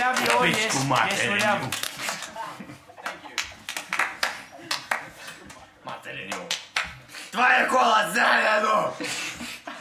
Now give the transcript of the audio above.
в него Пичку есть материну. вариант. Материну. Твоє коло зелену!